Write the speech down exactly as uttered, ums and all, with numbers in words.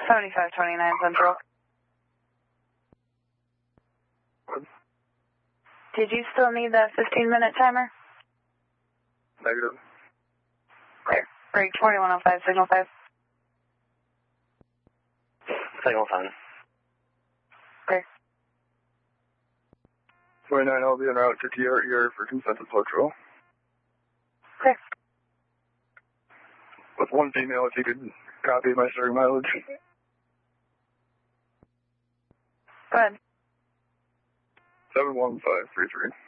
seventy-five twenty-nine Central. Did you still need that fifteen minute timer? Negative. Clear. Break twenty-one oh five, signal five. Signal five. Clear. twenty-nine, I'll be en route to T R E for consensus patrol. Clear. With one female, if you could copy my starting mileage. Go ahead. seven one five three three.